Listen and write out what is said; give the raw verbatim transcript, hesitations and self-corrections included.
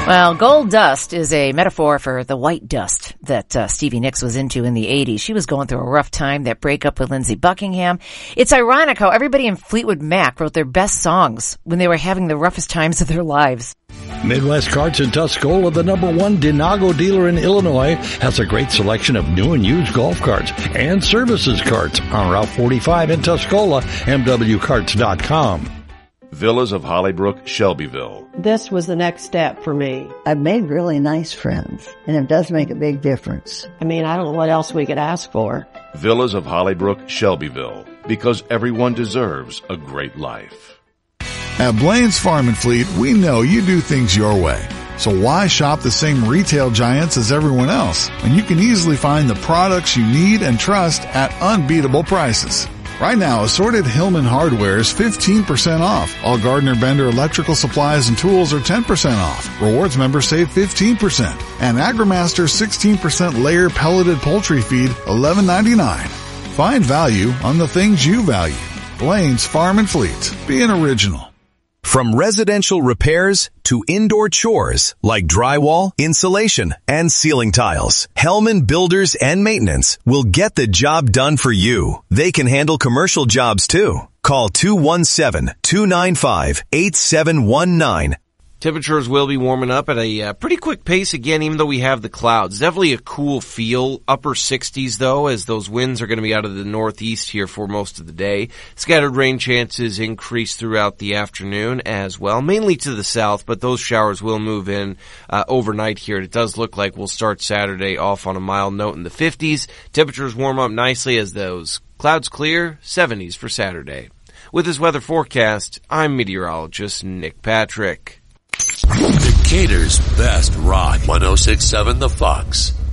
Well, gold dust is a metaphor for the white dust that uh, Stevie Nicks was into in the eighties. She was going through a rough time, that breakup with Lindsey Buckingham. It's ironic how everybody in Fleetwood Mac wrote their best songs when they were having the roughest times of their lives. Midwest Carts in Tuscola, the number one Denago dealer in Illinois, has a great selection of new and used golf carts and services carts on Route forty-five in Tuscola, M W carts dot com. Villas of Hollybrook, Shelbyville. This was the next step for me. I've made really nice friends, and it does make a big difference. I mean, I don't know what else we could ask for. Villas of Hollybrook, Shelbyville, because everyone deserves a great life. At Blaine's Farm and Fleet, we know you do things your way. So why shop the same retail giants as everyone else when you can easily find the products you need and trust at unbeatable prices? Right now, assorted Hillman hardware is fifteen percent off. All Gardner Bender electrical supplies and tools are ten percent off. Rewards members save fifteen percent. And AgriMaster sixteen percent layer pelleted poultry feed, eleven ninety-nine. Find value on the things you value. Blaine's Farm and Fleet. Be an original. From residential repairs to indoor chores like drywall, insulation, and ceiling tiles, Hellman Builders and Maintenance will get the job done for you. They can handle commercial jobs too. Call two one seven, two nine five, eight seven one nine. Temperatures will be warming up at a uh, pretty quick pace again, even though we have the clouds. Definitely a cool feel. Upper sixties, though, as those winds are going to be out of the northeast here for most of the day. Scattered rain chances increase throughout the afternoon as well, mainly to the south, but those showers will move in uh, overnight here. It does look like we'll start Saturday off on a mild note in the fifties. Temperatures warm up nicely as those clouds clear, seventies for Saturday. With this weather forecast, I'm meteorologist Nick Patrick. Decatur's best rock. one oh six point seven The Fox.